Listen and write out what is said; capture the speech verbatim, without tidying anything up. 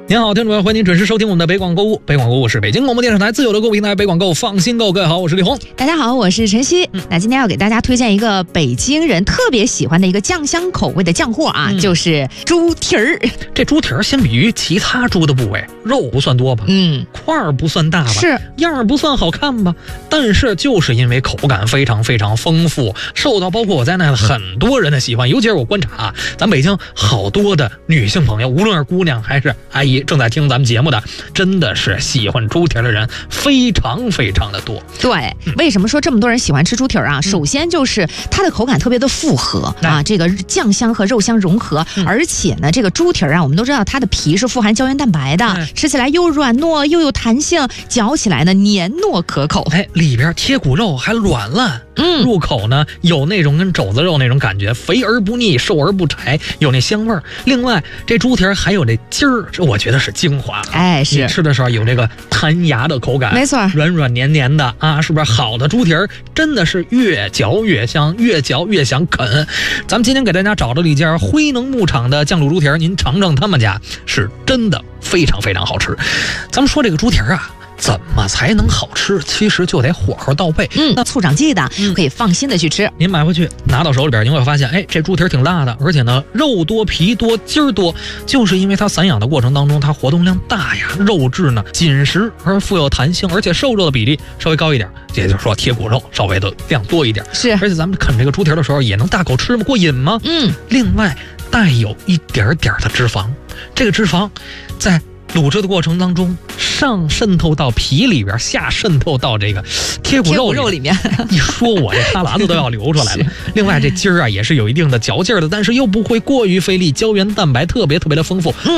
您好，听众朋友，欢迎您准时收听我们的北广购物。北广购物是北京广播电视台自有的购物平台，北广购放心购。各位好，我是李红。 大家好，我是晨曦。 嗯、 那今天要给大家推荐一个北京人特别喜欢的一个酱香口味的酱货啊，嗯、就是猪蹄儿。 这猪蹄儿相比于其他猪的部位，肉不算多吧？ 嗯， 块儿不算大吧？ 是， 样儿不算好看吧？但是就是因为口感非常非常丰富，受到包括我在内的很多人的喜欢。尤其是我观察啊，咱北京好多的女性朋友，无论是姑娘还是阿姨，正在听咱们节目的，真的是喜欢猪蹄儿的人非常非常的多。 对， 嗯、 为什么说这么多人喜欢吃猪蹄儿啊？嗯、首先就是它的口感特别的复合、嗯、啊，这个酱香和肉香融合，嗯、而且呢，这个猪蹄儿啊，我们都知道它的皮是富含胶原蛋白的，嗯、吃起来又软糯又有弹性，嚼起来呢黏糯可口。 哎，里边贴骨肉还软烂。 嗯， 入口呢有那种跟肘子肉那种感觉，肥而不腻，瘦而不柴，有那香味儿。另外，这猪蹄儿还有这筋儿，这我觉得是精华。 哎，是你吃的时候有这个弹牙的口感， 没错， 软软黏黏的啊，是不是？好的猪蹄儿真的是越嚼越香，越嚼越想啃。咱们今天给大家找到了一家辉能牧场的酱卤猪蹄儿，您尝尝他们家是真的非常非常好吃。咱们说这个猪蹄儿啊，怎么才能好吃？其实就得火候到位。 嗯，那醋长记的、 嗯、 可以放心的去吃。 您买回去拿到手里边，您会发现，哎，这猪蹄儿挺大的，而且呢，肉多皮多筋儿多，就是因为它散养的过程当中，它活动量大呀，肉质呢紧实而富有弹性，而且瘦肉的比例稍微高一点，也就是说贴骨肉稍微的量多一点。 是， 而且咱们啃这个猪蹄儿的时候，也能大口吃吗？过瘾吗？ 嗯。另外，带有一点点的脂肪，这个脂肪在卤制的过程当中，上渗透到皮里边，下渗透到这个贴骨肉里 面, 肉里面一说我这哈喇子都要流出来了。另外这筋儿啊也是有一定的嚼劲的，但是又不会过于费力，胶原蛋白特别特别的丰富。嗯